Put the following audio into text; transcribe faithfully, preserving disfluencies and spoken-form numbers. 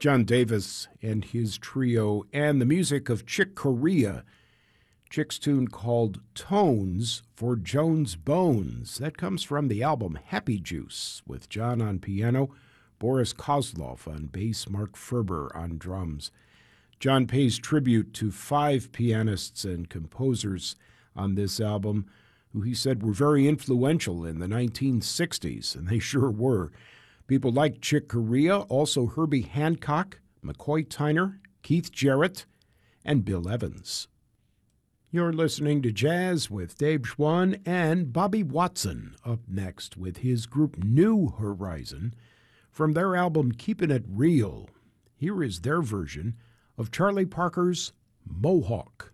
John Davis and his trio, and the music of Chick Corea. Chick's tune called Tones for Jones Bones. That comes from the album Happy Juice, with John on piano, Boris Kozlov on bass, Mark Ferber on drums. John pays tribute to five pianists and composers on this album who he said were very influential in the nineteen sixties, and they sure were. People like Chick Corea, also Herbie Hancock, McCoy Tyner, Keith Jarrett, and Bill Evans. You're listening to Jazz with Dave Schwann and Bobby Watson up next with his group New Horizon from their album Keepin' It Real. Here is their version of Charlie Parker's Mohawk.